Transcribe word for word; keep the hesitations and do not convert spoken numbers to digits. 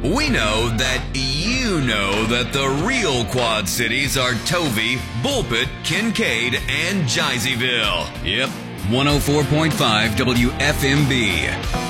We know that you know that the real Quad Cities are Tovey, Bulpett, Kincaid, and Jeiseyville. Yep, one oh four point five W F M B.